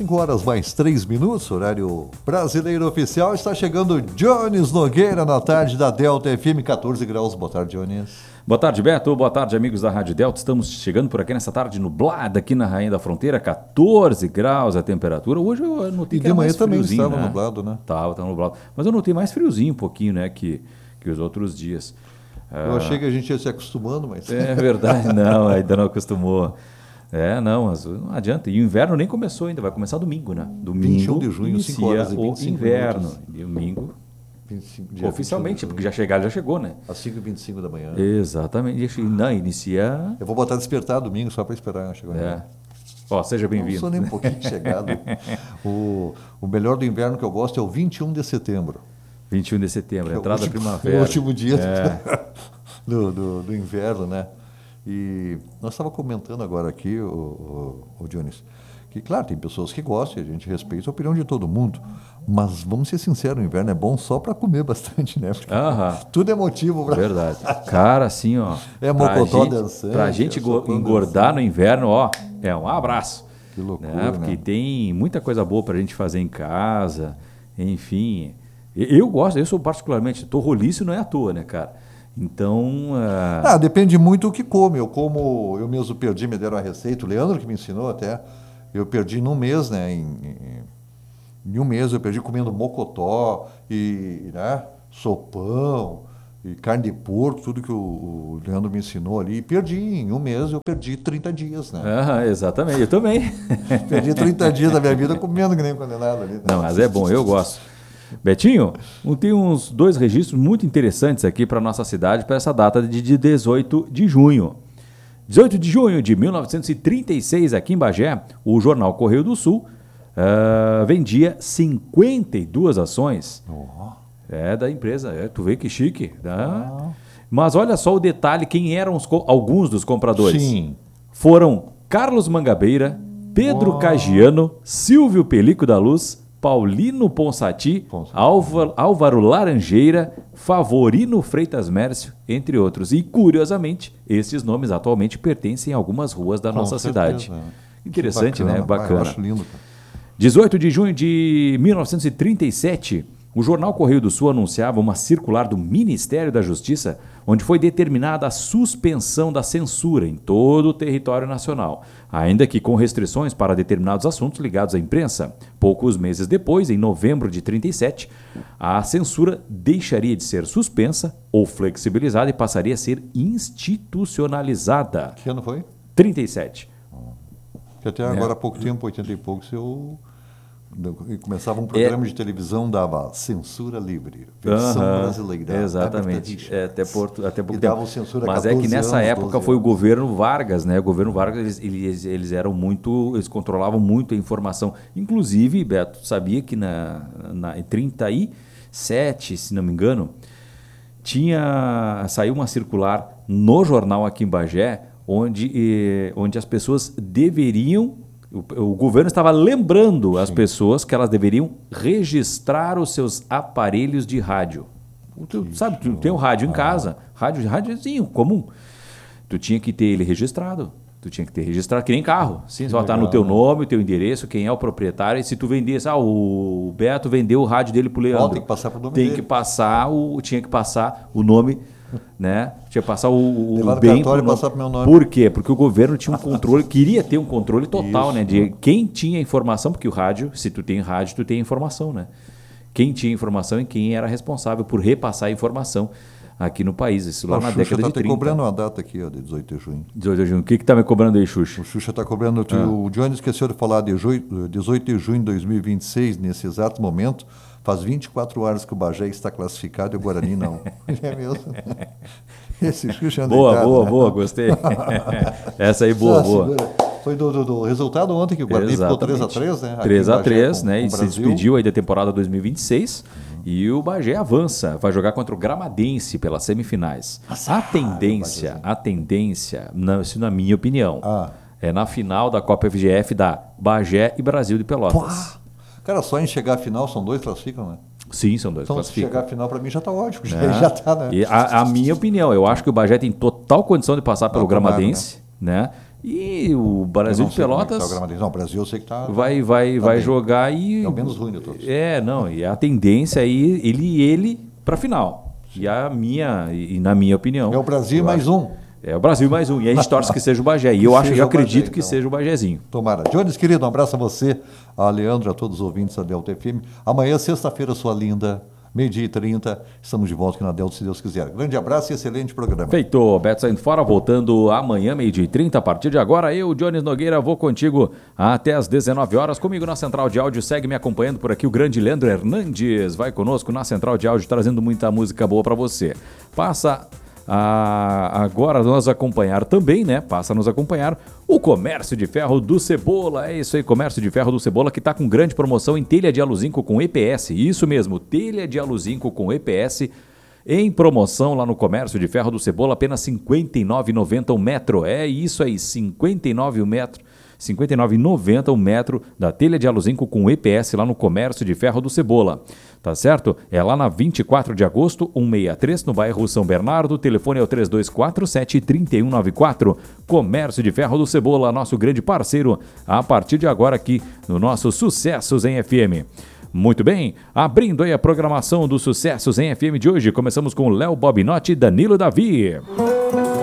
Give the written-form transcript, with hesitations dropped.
5 horas mais 3 minutos, horário brasileiro oficial. Está chegando Jones Nogueira na tarde da Delta FM, 14 graus. Boa tarde, Jones. Boa tarde, Beto. Boa tarde, amigos da Rádio Delta. Estamos chegando por aqui nessa tarde nublada, aqui na Rainha da Fronteira, 14 graus a temperatura. Hoje eu notei que era mais friozinho. E de manhã também estava nublado, né? Estava nublado. Mas eu notei mais friozinho um pouquinho, né, que os outros dias. Eu achei que a gente ia se acostumando, mas... É verdade, não, ainda não acostumou. Mas não adianta. E o inverno nem começou ainda, vai começar domingo, né? Domingo 21 de junho, 5 horas e 25 o inverno. minutos. E domingo, 25, oficialmente, porque já chegou, né? Às 5h25 da manhã. Exatamente. Não, inicia... Eu vou botar despertar domingo só para esperar chegar. Seja bem-vindo. Não sou nem um pouquinho chegado. O melhor do inverno que eu gosto é o 21 de setembro. 21 de setembro, entrada da primavera. É o último dia do inverno, né? E nós estávamos comentando agora aqui, o Jones, que claro, tem pessoas que gostam, a gente respeita a opinião de todo mundo, mas vamos ser sinceros, o inverno é bom só para comer bastante, né? Porque tudo é motivo para... Verdade. Cara, assim, ó... É mocotó dançante. Pra gente engordar no inverno, é um abraço. Que loucura, né? Porque tem muita coisa boa pra gente fazer em casa, enfim... Eu gosto, eu sou particularmente, tô roliço não é à toa, né, cara? Então... depende muito do que come. Eu mesmo perdi, me deram a receita, o Leandro que me ensinou até, eu perdi num mês, né? Em um mês eu perdi comendo mocotó e sopão e carne de porco, tudo que o Leandro me ensinou ali. E perdi, em um mês eu perdi 30 dias, né? Exatamente, eu também. Perdi 30 dias da minha vida comendo que nem condenado ali. Né? Não, mas é bom, eu gosto. Betinho, tem uns 2 registros muito interessantes aqui para a nossa cidade, para essa data de 18 de junho. 18 de junho de 1936, aqui em Bagé, o jornal Correio do Sul vendia 52 ações. Da empresa. Tu vê que chique. Mas olha só o detalhe, quem eram alguns dos compradores. Sim. Foram Carlos Mangabeira, Pedro Cagiano, Silvio Pelico da Luz, Paulino Ponsati, Álvaro Laranjeira, Favorino Freitas Mércio, entre outros. E, curiosamente, esses nomes atualmente pertencem a algumas ruas da nossa cidade. Interessante, né? Bacana. Eu acho lindo. 18 de junho de 1937, o jornal Correio do Sul anunciava uma circular do Ministério da Justiça, onde foi determinada a suspensão da censura em todo o território nacional, ainda que com restrições para determinados assuntos ligados à imprensa. Poucos meses depois, em novembro de 37, a censura deixaria de ser suspensa ou flexibilizada e passaria a ser institucionalizada. Que ano foi? 37. Que até agora há pouco tempo, 80 e poucos, eu começava um programa de televisão, dava censura livre, versão brasileira. Exatamente, até pouco tempo. Censura. Mas é que nessa época foi o governo Vargas, né? O governo Vargas, eles eles controlavam muito a informação. Inclusive, Beto, sabia que em 37, se não me engano, saiu uma circular no jornal aqui em Bagé, onde as pessoas deveriam... O governo estava lembrando as pessoas que elas deveriam registrar os seus aparelhos de rádio. Tu tem o rádio em casa, rádiozinho comum. Tu tinha que ter ele registrado. Tu tinha que ter registrado, que nem carro. Sim, só tá no teu nome, o teu endereço, quem é o proprietário. E se tu vendesse, o Beto vendeu o rádio dele pro Leandro. Tem que passar pro nome dele. Tinha que passar o nome... né? Tinha que passar o bem para passar pro meu nome. Por quê? Porque o governo tinha um controle, queria ter um controle total, né? De quem tinha informação, porque o rádio, se tu tem rádio, tu tem informação, né? Quem tinha informação e quem era responsável por repassar a informação aqui no país, isso lá na década de 30. Cobrando uma data aqui, de 18 de junho. 18 de junho. O que tá me cobrando aí, Xuxa? O Xuxa está cobrando. O Johnny esqueceu de falar de 18 de junho de 2026, nesse exato momento. Faz 24 horas que o Bagé está classificado e o Guarani não. É mesmo. Esse Xuxa boa, gostei. Essa aí, boa. Foi do resultado ontem que o Guarani ficou 3-3, né? 3-3, né? E se despediu aí da temporada 2026. E o Bagé avança, vai jogar contra o Gramadense pelas semifinais. A tendência, isso na minha opinião, é na final da Copa FGF da Bagé e Brasil de Pelotas. Cara, só em chegar à final são 2 classificam, né? Sim, são 2 classificam. Se chegar à final, para mim já está ótimo. Já tá, né? E a minha opinião, eu acho que o Bagé tem total condição de passar pelo Gramadense, né? E o Brasil de Pelotas Não, o Brasil eu sei que está... vai jogar e... É o menos ruim de todos. E a tendência aí, ele para final. E na minha opinião... É o Brasil mais um. É o Brasil mais um. E a gente torce que seja o Bagé. E eu acredito que seja o Bagézinho. Tomara. Jones, querido, um abraço a você, a Leandro, a todos os ouvintes da Delta FM. Amanhã, sexta-feira, sua linda, 12h30. Estamos de volta aqui na Delta, se Deus quiser. Grande abraço e excelente programa. Feito. Beto saindo fora, voltando amanhã, 12h30. A partir de agora, eu, Jones Nogueira, vou contigo até às 19 horas. Comigo na Central de Áudio, segue me acompanhando por aqui o grande Leandro Hernandes. Vai conosco na Central de Áudio, trazendo muita música boa para você. Passa agora nos acompanhar também, né? Passa a nos acompanhar o Comércio de Ferro do Cebola. É isso aí, Comércio de Ferro do Cebola, que está com grande promoção em telha de aluzinco com EPS. Isso mesmo, telha de aluzinco com EPS em promoção lá no Comércio de Ferro do Cebola, apenas R$ 59,90 um metro. É isso aí, R$ 59,90 um metro da telha de aluzinco com EPS lá no Comércio de Ferro do Cebola. Tá certo? É lá na 24 de agosto, 163, no bairro São Bernardo. O telefone é o 3247-3194. Comércio de Ferro do Cebola, nosso grande parceiro, a partir de agora aqui no nosso Sucessos em FM. Muito bem, abrindo aí a programação dos Sucessos em FM de hoje, começamos com Léo Bobinotti e Danilo Davi.